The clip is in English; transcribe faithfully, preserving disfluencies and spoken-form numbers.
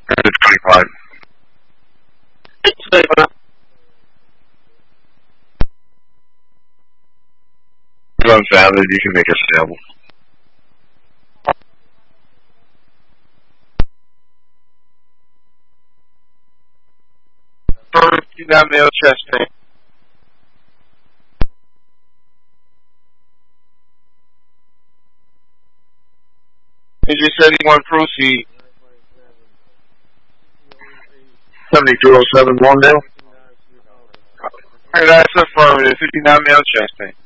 twenty-five. Unvalid, you can make a sale. fifty-nine male chest pain. He just said he want proceed. seventy-two oh seven one male. Alright, that's affirmative. fifty-nine male chest pain.